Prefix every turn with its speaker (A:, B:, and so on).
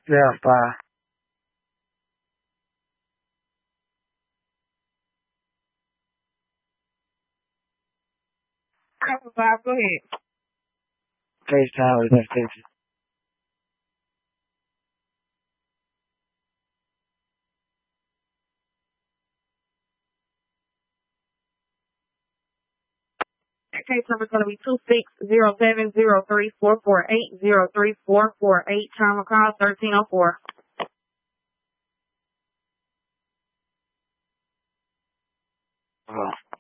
A: Verify.
B: Cover 5, go ahead.
A: FaceTime with that station.
B: Case number is going to be 26070344803448. Time of call 1304.
A: Oh.